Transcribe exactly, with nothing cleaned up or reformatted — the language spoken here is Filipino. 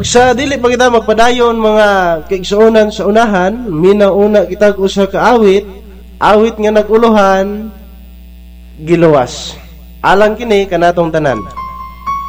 Ug sa dili pa kita magpadayon mga kaigsuonan sa unahan, minauna kita usa ka awit, awit nga naguluhan giluwas. Alang kini kanatong tanan.